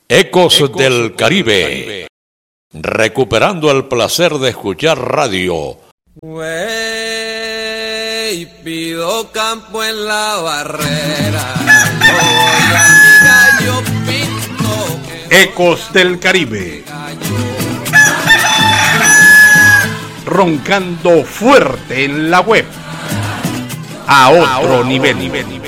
Ecos del Caribe, recuperando el placer de escuchar radio. Wey, pido campo en la barrera, voy a mi gallo pinto. Ecos del Caribe, roncando fuerte en la web, a otro nivel.